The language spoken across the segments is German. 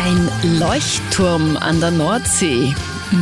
Ein Leuchtturm an der Nordsee.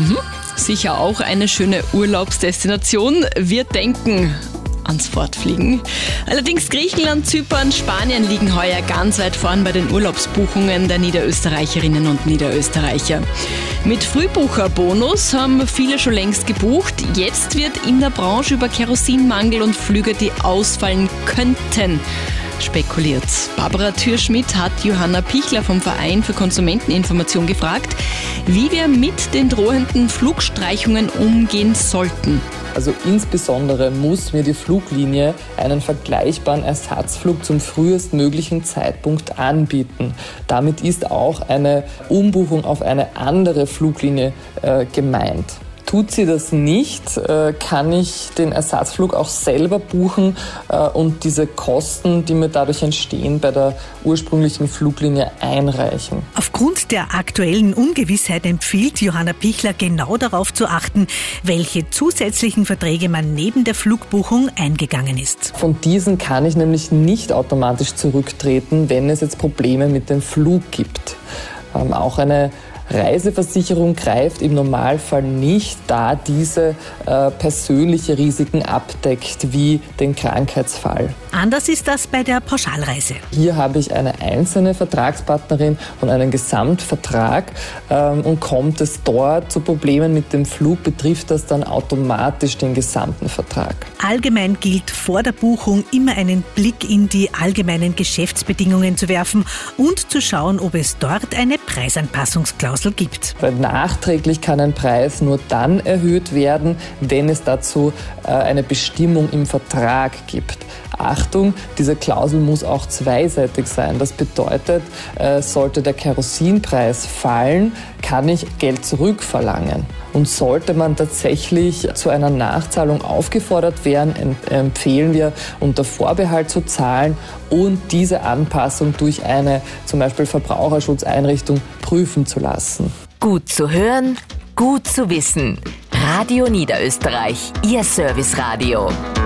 Sicher auch eine schöne Urlaubsdestination. Wir denken ans Fortfliegen. Allerdings Griechenland, Zypern, Spanien liegen heuer ganz weit vorn bei den Urlaubsbuchungen der Niederösterreicherinnen und Niederösterreicher. Mit Frühbucherbonus haben viele schon längst gebucht. Jetzt wird in der Branche über Kerosinmangel und Flüge, die ausfallen könnten, spekuliert. Barbara Thürschmidt hat Johanna Pichler vom Verein für Konsumenteninformation gefragt, wie wir mit den drohenden Flugstreichungen umgehen sollten. Also insbesondere muss mir die Fluglinie einen vergleichbaren Ersatzflug zum frühestmöglichen Zeitpunkt anbieten. Damit ist auch eine Umbuchung auf eine andere Fluglinie gemeint. Tut sie das nicht, kann ich den Ersatzflug auch selber buchen und diese Kosten, die mir dadurch entstehen, bei der ursprünglichen Fluglinie einreichen. Aufgrund der aktuellen Ungewissheit empfiehlt Johanna Pichler genau darauf zu achten, welche zusätzlichen Verträge man neben der Flugbuchung eingegangen ist. Von diesen kann ich nämlich nicht automatisch zurücktreten, wenn es jetzt Probleme mit dem Flug gibt. Auch eine Reiseversicherung greift im Normalfall nicht, da diese persönliche Risiken abdeckt, wie den Krankheitsfall. Anders ist das bei der Pauschalreise. Hier habe ich eine einzelne Vertragspartnerin und einen Gesamtvertrag und kommt es dort zu Problemen mit dem Flug, betrifft das dann automatisch den gesamten Vertrag. Allgemein gilt vor der Buchung immer einen Blick in die allgemeinen Geschäftsbedingungen zu werfen und zu schauen, ob es dort eine Preisanpassungsklausel gibt. Weil nachträglich kann ein Preis nur dann erhöht werden, wenn es dazu eine Bestimmung im Vertrag gibt. Achtung, diese Klausel muss auch zweiseitig sein. Das bedeutet, sollte der Kerosinpreis fallen, kann ich Geld zurückverlangen. Und sollte man tatsächlich zu einer Nachzahlung aufgefordert werden, empfehlen wir, unter Vorbehalt zu zahlen und diese Anpassung durch eine zum Beispiel Verbraucherschutzeinrichtung prüfen zu lassen. Gut zu hören, gut zu wissen. Radio Niederösterreich, Ihr Serviceradio.